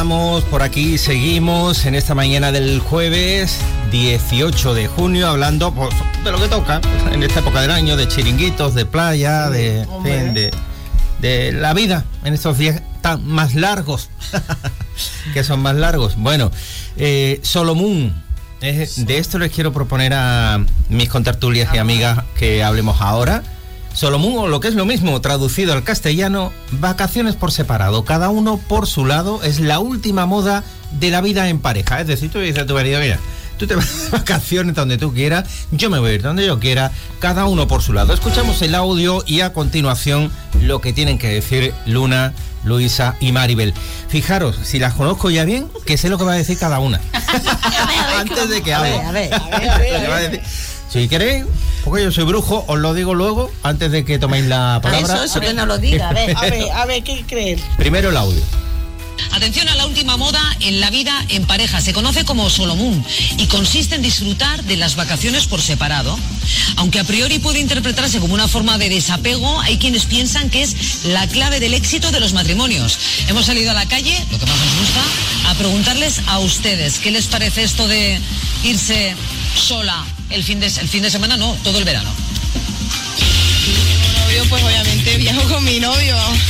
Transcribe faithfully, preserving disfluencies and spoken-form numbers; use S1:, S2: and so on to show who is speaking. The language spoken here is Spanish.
S1: Estamos por aquí, seguimos en esta mañana del jueves dieciocho de junio hablando pues, de lo que toca en esta época del año, de chiringuitos, de playa, de, fin, de, de la vida en estos días tan más largos, que son más largos. Bueno, eh, Solomon, eh, de esto les quiero proponer a mis contertulias y amigas que hablemos ahora. Solomon, o lo que es lo mismo, traducido al castellano, vacaciones por separado, cada uno por su lado, es la última moda de la vida en pareja. Es decir, tú dices a tu marido, mira, tú te vas de vacaciones donde tú quieras, yo me voy a ir donde yo quiera, cada uno por su lado. Escuchamos el audio y a continuación lo que tienen que decir Luna, Luisa y Maribel. Fijaros, si las conozco ya bien, que sé lo que va a decir cada una. Antes de que hable.
S2: A ver, a ver, a ver, a ver.
S1: Si queréis, porque yo soy brujo, os lo digo luego, antes de que toméis la palabra.
S2: Eso, eso que no lo diga, a ver, a ver, a ver, ¿qué crees?
S1: Primero el audio.
S3: Atención a la última moda en la vida en pareja. Se conoce como Solomon y consiste en disfrutar de las vacaciones por separado. Aunque a priori puede interpretarse como una forma de desapego, hay quienes piensan que es la clave del éxito de los matrimonios. Hemos salido a la calle, lo que más nos gusta, a preguntarles a ustedes qué les parece esto de irse sola el fin de, el fin de semana, no, todo el verano.
S4: Mi novio, pues obviamente viajo con mi novio.